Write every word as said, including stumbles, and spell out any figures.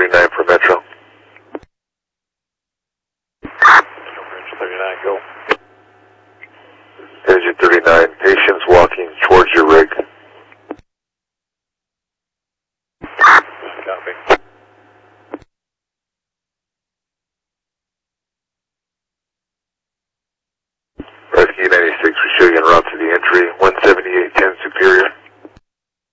thirty-nine for Metro. Bridge thirty-nine, go. Engine thirty-nine, patients walking towards your rig. Copy. Rescue ninety-six.